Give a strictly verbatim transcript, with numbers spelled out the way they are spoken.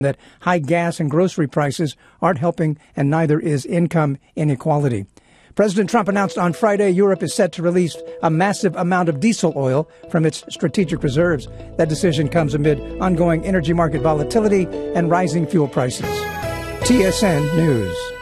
that high gas and grocery prices aren't helping, and neither is income inequality. President Trump announced on Friday Europe is set to release a massive amount of diesel oil from its strategic reserves. That decision comes amid ongoing energy market volatility and rising fuel prices. T S N News.